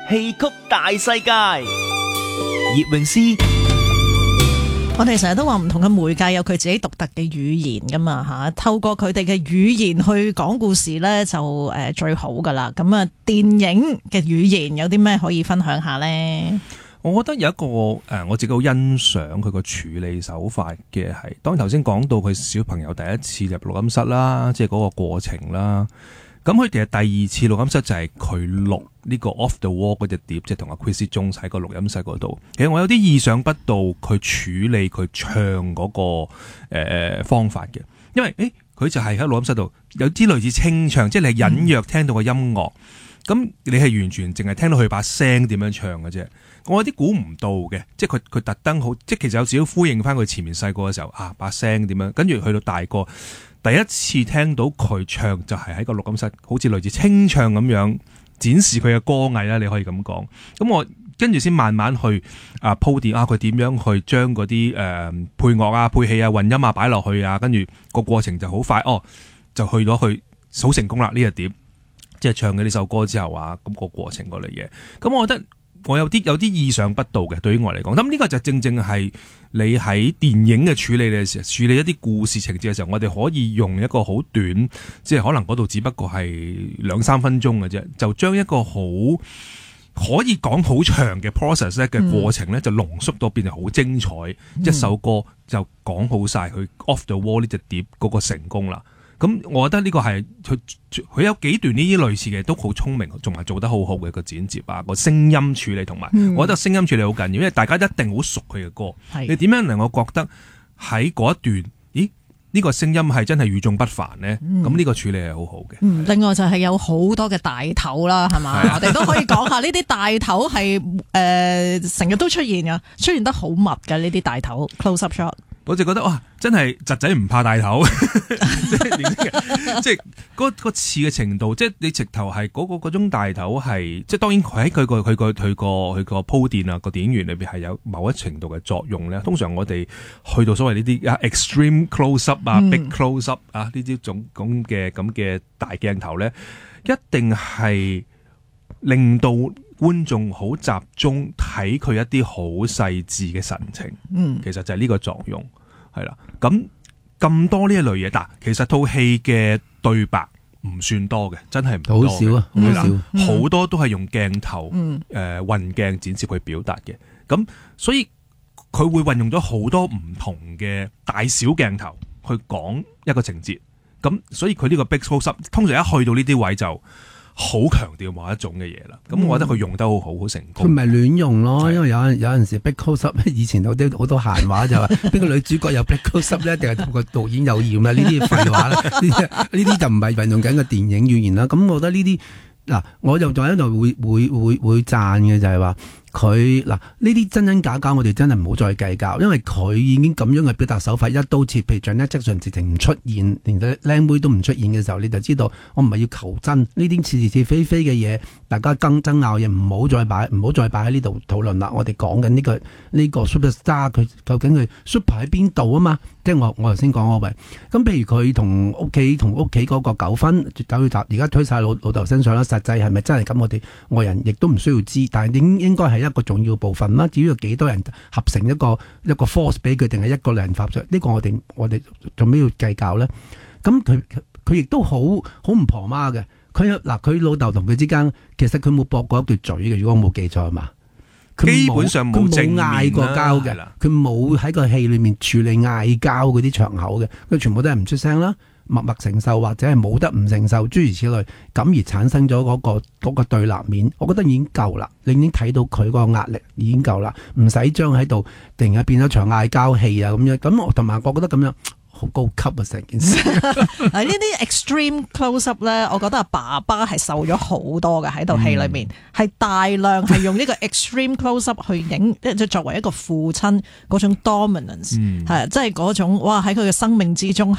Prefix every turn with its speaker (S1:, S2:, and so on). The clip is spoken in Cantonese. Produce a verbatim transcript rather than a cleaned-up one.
S1: 戲曲大世界，葉詠詩。
S2: 我哋成日都話唔同嘅媒介有佢自己獨特嘅語言噶嘛吓，透過佢哋嘅語言去講故事呢，就誒最好噶啦。咁啊，電影嘅語言有啲咩可以分享下呢？
S3: 我覺得有一個誒、呃，我自己好欣賞佢個處理手法嘅係，當然頭先講到佢小朋友第一次入錄音室啦，即係嗰個過程啦。咁佢其實第二次錄音室就係佢錄呢個 Off the Wall 嗰隻碟，即係同阿 Quincy Jones 喺個錄音室嗰度。其實我有啲意想不到佢處理佢唱嗰、那個誒、呃、方法嘅，因為誒佢就係喺錄音室度有啲類似清唱，即係你係隱約聽到個音樂，咁、嗯、你係完全淨係聽到佢把聲點樣唱嘅啫。我有啲估唔到嘅，即係佢佢特登好，即係其實有少少呼應翻佢前面細個嘅時候啊把聲點樣，跟住去到大個。第一次聽到佢唱就係喺個錄音室，好似類似清唱咁樣展示佢嘅歌藝啦，你可以咁講。咁我跟住先慢慢去啊鋪墊啊，佢點樣去將嗰啲誒配樂啊、配器啊、混音啊擺落去啊，跟住個過程就好快哦，就去咗去好成功啦呢個碟，即係唱嘅呢首歌之後啊，咁、那個過程嗰類嘢。咁我覺得我有啲有啲意想不到嘅，對於我嚟講，咁呢個就正正係你喺電影嘅處理嘅時候，處理一啲故事情節嘅時候，我哋可以用一個好短，即係可能嗰度只不過係兩三分鐘嘅啫，就將一個好可以講好長嘅 process 咧嘅過程咧，就濃縮到變成好精彩，嗯、一首歌就講好晒佢 Off the Wall 呢隻碟嗰個成功啦。咁我覺得呢個係佢佢有幾段呢啲類似嘅都好聰明，仲係做得好好嘅個剪接啊，個聲音處理同埋，嗯、我覺得聲音處理好緊要，因為大家一定好熟佢嘅歌，是你點樣令我覺得喺嗰一段，咦呢、呢個聲音係真係與眾不凡呢？咁呢、嗯、個處理係好好嘅。
S2: 嗯、另外就係有好多嘅大頭啦，係嘛？我哋都可以講下呢啲大頭係誒成日都出現噶，出現得好密嘅呢啲大頭 close up shot。
S3: 我就覺得哇，真係侄仔唔怕大頭，即係即係嗰個似嘅程度，即係你直頭係嗰個嗰種大頭係，即係當然佢喺佢個佢個佢個佢個鋪墊啊個電影院裏邊係有某一程度嘅作用咧。通常我哋去到所謂呢啲啊 extreme close up 啊、嗯、big close up 啊呢啲種咁嘅咁嘅大鏡頭咧，一定係令到觀眾好集中睇佢一啲好細緻嘅神情，嗯，其實就係呢個作用。係啦，咁咁多呢一類嘢，嗱，其實套戲嘅對白唔算多嘅，真係唔多，好少啊，好少，好、嗯、多都係用鏡頭，誒、嗯呃，運鏡剪接去表達嘅。咁所以佢會運用咗好多唔同嘅大小鏡頭去講一個情節。咁所以佢呢個 big close up 通常一去到呢啲位就好強調某一種嘅嘢啦，咁我覺得佢用得好好，好成功。佢唔係亂用咯，因為有陣有陣時 big close up 以前有啲好多閒話就話邊個女主角有 big close up 咧，定係同個導演有嫌啦？呢啲廢話啦，呢啲呢啲就唔係運用緊個電影語言啦。咁我覺得呢啲嗱，我就仲喺度會會會會讚嘅就係話。佢嗱呢啲真真假假，我哋真係唔好再計較，因為佢已經咁樣嘅表達手法一刀切，譬如Janet Jackson直情唔出現，連個靚妹都唔出現嘅時候，你就知道我唔係要求真，呢啲似是非非嘅嘢，大家爭爭拗嘢唔好再擺，唔好再擺喺呢度討論啦。我哋講緊呢個呢、呢個 superstar， 佢究竟佢 super 喺邊度啊嘛？即係我我頭先講嗰位，咁譬如佢同屋企同屋企嗰個糾紛，糾集而家推晒老老豆身上啦，實際係咪真係咁？我哋外人亦都唔需要知，但係應應該係一個重要部分啦。至於有幾多人合成一個一個 force 俾佢，定係一個人合作，呢、呢個我哋我哋做咩要計較咧？咁佢佢亦都好好唔婆媽嘅。佢嗱佢老豆同佢之間，其實佢冇駁過一條嘴嘅，如果我冇記錯係嘛？基本上冇正面嗌過交嘅，佢冇喺個戲裏面處理嗌交嗰啲場口嘅，佢全部都係唔出聲啦，默默承受或者係冇得唔承受，諸如此類，咁而產生咗嗰、嗰個嗰、嗰個對立面，我覺得已經夠啦，你已經睇到佢個壓力已經夠啦，唔使將喺度突然間變咗場嗌交戲啊咁樣，咁我同埋我覺得咁樣。好高級啊！成件事
S2: 呢啲 extreme close up 咧，我覺得阿爸爸係受咗好多嘅喺套戲裏面，係、嗯、大量係用呢個 extreme close up 去影，即係作為一個父親嗰種 dominance，係即係嗰種哇喺佢嘅生命之中。